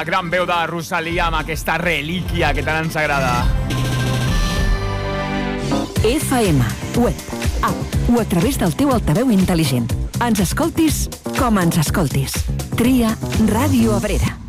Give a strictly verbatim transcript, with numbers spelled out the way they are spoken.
La gran veu de Rosalia amb aquesta relíquia que tant ens agrada. F M, web, app o a través del teu altaveu intel·ligent. Ens escoltis com ens escoltis. Tria Ràdio Abrera.